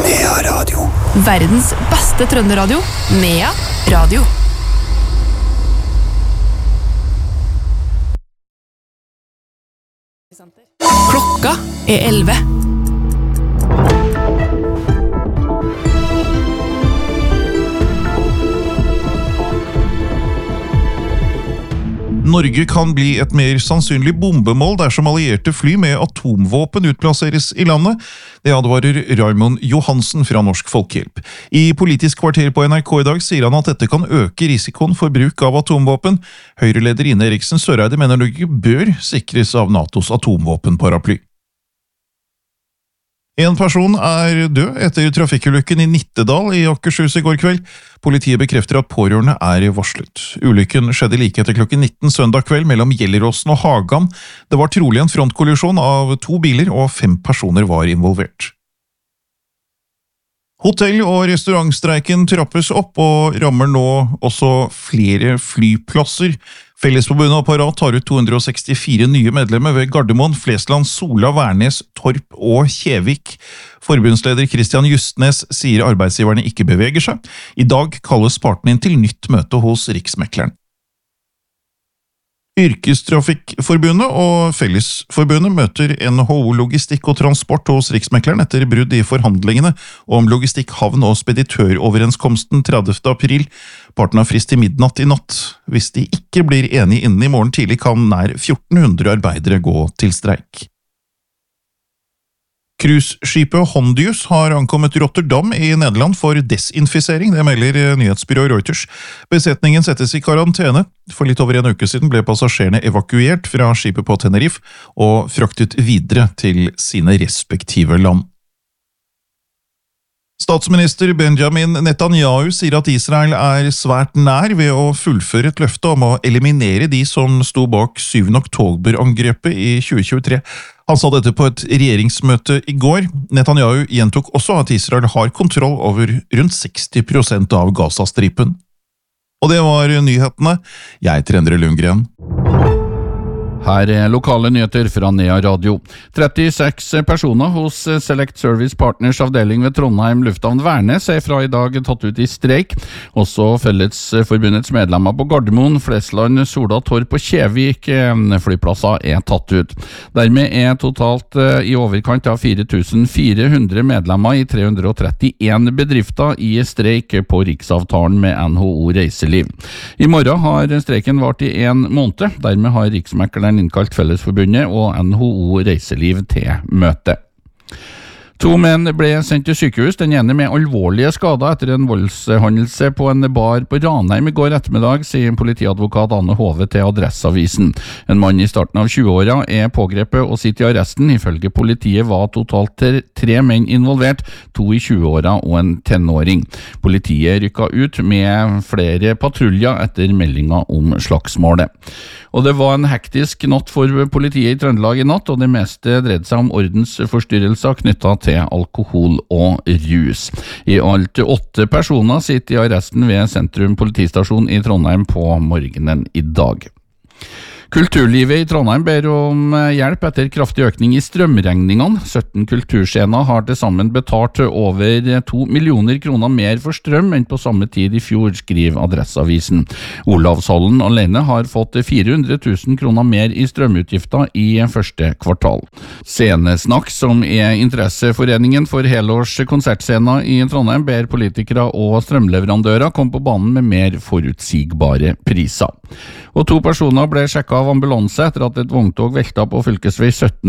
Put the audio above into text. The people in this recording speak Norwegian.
Nea Radio. Verdens beste trønderadio. Nea Radio. Klokka 11. Norge kan bli et mer sannsynlig bombemål dersom allierte fly med atomvåpen utplasseres i landet. Det advarer Raymond Johansen fra Norsk Folkehjelp. I Politisk kvarter på NRK i dag sier han at dette kan øke risikoen for bruk av atomvåpen. Høyreleder Ine Eriksen Søreide mener Norge bør sikres av NATOs atomvåpenparaply. En person er død etter trafikkulykken i Nittedal i Akershus i går kveld. Politiet bekrefter at pårørende er varslet. Ulykken skjedde like etter klokken 19 søndag kveld mellom Gjelleråsen og Hagan. Det var trolig en frontkollisjon av 2 biler, og 5 personer var involvert. Hotell- og restaurantstreiken trappes opp og rammer nå også flere flyplasser. Fellesforbundet og Parat tar ut 264 nye medlemmer ved Gardermoen, Flesland, Sola, Værnes, Torp og Kjevik. Forbundsleder Christian Justnes sier arbeidsgiverne ikke beveger seg. I dag kalles partene inn til nytt møte hos Riksmekleren. Yrkestrafikkforbundet og Fellesforbundet møter NHO Logistikk og Transport hos Riksmekleren etter brudd i forhandlingene om logistikk, havn og speditøroverenskomsten 30. april. Partene har frist til midnatt i natt. Hvis de ikke blir enige innen i morgen tidlig, kan nær 1400 arbeidere gå til streik. Cruiseskipet Hondius har ankommet Rotterdam i Nederland for desinfisering, det melder nyhetsbyrået Reuters. Besetningen settes i karantene. For litt over en uke siden ble passasjerene evakuert fra skipet på Tenerife og fraktet videre til sine respektive land. Statsminister Benjamin Netanyahu sier at Israel er svært nær ved å fullføre et løfte om å eliminere de som sto bak 7. oktober-angrepet i 2023. Han sa dette på et regjeringsmøte i går. Netanyahu gjentok også at Israel har kontroll over rundt 60% av Gazastripen. Og det var nyhetene. Jeg heter Endre Lundgren. Her er lokale nyheter fra Nea Radio. 36 personer hos Select Service Partners avdeling ved Trondheim Lufthavn Værnes er fra i dag tatt ut i streik. Også Fellesforbundets medlemmer på Gardermoen, Flesland, Sola, Torp og Kjevik flyplasser er tatt ut. Dermed er totalt i overkant av 4400 medlemmer i 331 bedrifter i streik på riksavtalen med NHO Reiseliv. I morgen har streiken vart i 1 måned. Dermed har Riksmekleren innkalt Fellesforbundet og NHO Reiseliv til møte. 2 menn ble sendt til sykehus, den ene med alvorlige skader etter en voldshendelse på en bar på Ranheim i går ettermiddag, sier politiadvokat Anne Hove til Adresseavisen. En mann i starten av 20-åra er pågrepet og sitter i arresten. Ifølge politiet var totalt 3 menn involvert, 2 i 20-åra og en tenåring. Politiet rykket ut med flere patruljer etter meldinga om slagsmålet. Og det var en hektisk natt for politiet i Trøndelag i natt, og det meste dreide seg om ordensforstyrrelser knyttet til alkohol og rus. I alt 8 personer sitter i arresten ved Sentrum politistasjon i Trondheim på morgenen i dag. Kulturlivet i Trondheim ber om hjelp etter kraftig økning i strømregningene. 17 kulturscener har til sammen betalt over 2 millioner kroner mer for strøm enn på samme tid i fjor, skriver Adresseavisen. Olavshallen alene har fått 400 000 kroner mer i strømutgifter i første kvartal. Scenesnakk, som er interesseforeningen for helårs konsertscener i Trondheim, ber politikere og strømleverandører komme på banen med mer forutsigbare priser. Og 2 personer ble sjekket av ambulanse etter at et vogntog velta på fylkesvei 17